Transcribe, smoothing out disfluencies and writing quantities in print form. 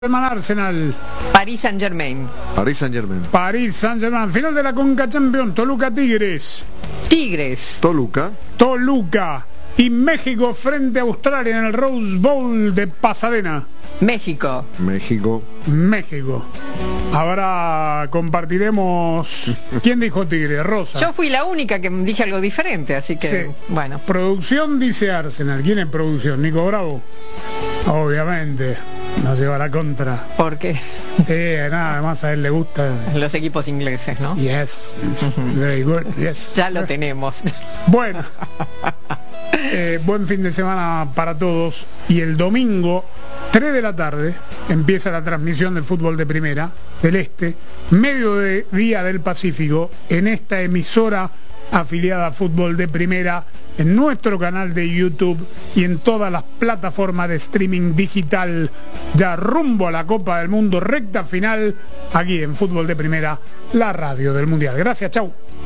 Arsenal. Paris Saint-Germain. Paris Saint-Germain. Paris Saint-Germain. Final de la Conca Champions. Toluca Tigres. Tigres. Toluca. Toluca. Y México frente a Australia en el Rose Bowl de Pasadena. México. México. México. Ahora compartiremos. ¿Quién dijo Tigre? Rosa. Yo fui la única que dije algo diferente, así que Sí. bueno. Producción dice Arsenal. ¿Quién es producción? ¿Nico Bravo? Obviamente. Nos lleva la contra. Porque Sí, nada, además a él le gusta. los equipos ingleses, ¿no? Yes. Very good. Yes. Ya lo tenemos. Bueno. Buen fin de semana para todos. Y el domingo, 3 de la tarde, empieza la transmisión del fútbol de primera, del Este, mediodía del Pacífico, en esta emisora afiliada a Fútbol de Primera, en nuestro canal de YouTube y en todas las plataformas de streaming digital, ya rumbo a la Copa del Mundo, recta final, aquí en Fútbol de Primera, la radio del Mundial. Gracias, chau.